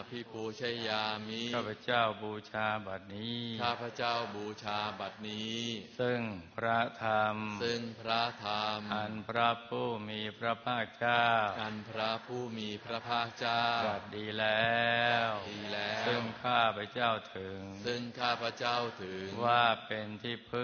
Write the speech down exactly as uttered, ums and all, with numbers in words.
ภิปูชยามิข้าพเจ้าบูชาบัดนี้ข้าพเจ้าบูชาบัดนี้ซึ่งพระธรรมซึ่งพระธรรมอันพระผู้มีพระภาคเจ้าอันพระผู้มีพระภาคเจ้าตรัสดีแล้วดีแล้วซึ่งข้าพเจ้าถึงซึ่งข้าพเจ้าถึงว่าเป็นที่พึ่ง